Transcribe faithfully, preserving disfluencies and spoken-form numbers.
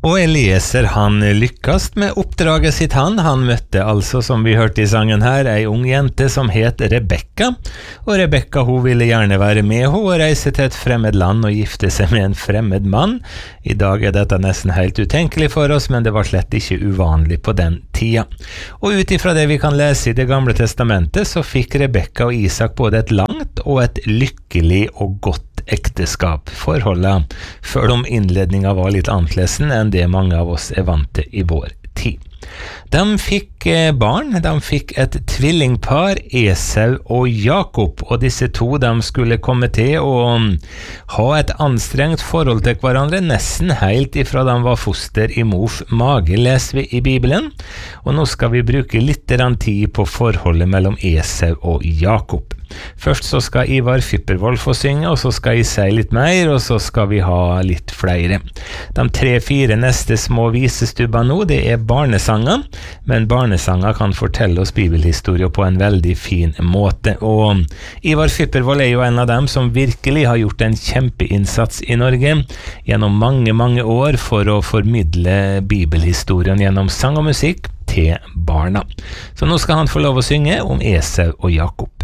Og Eliezer han lykkast med oppdraget sitt han. Han møtte altså, som vi hørte i sangen her, ei ung jente som het Rebekka. Og Rebekka hun ville gjerne være med hun og reise til et fremmed land og gifte seg med en fremmed mann. I dag er dette nesten helt utenkelig for oss, men det var slett ikke uvanlig på den tida. Og ut ifra det vi kan lese i Det gamle testamentet, så fikk Rebekka og Isak både et langt og et lykkelig og godt ekteskap. Forholdet før om innledninga var litt annerledes enn det mange av oss er vant til i vår tid. De fikk barn, de fikk et tvillingpar, Esau og Jakob, og disse to de skulle komme til å ha et anstrengt forhold til hverandre, nesten helt ifra de var foster i mors mage, leser vi i Bibelen. Og nå skal vi bruke litt tid på forholdet mellom Esau og Jakob. Først så skal Ivar Fyppervold få synge, og så skal jeg si litt mer, og så skal vi ha litt flere. De tre-fire neste små visestubber nå, det er barnesanger, men barnesanger kan fortelle oss bibelhistorier på en veldig fin måte. Og Ivar Fyppervold er jo en av dem som virkelig har gjort en kjempeinnsats i Norge gjennom mange, mange år for å formidle bibelhistorien gjennom sang og musikk til barna. Så nå skal han få lov å synge om Esau og Jakob.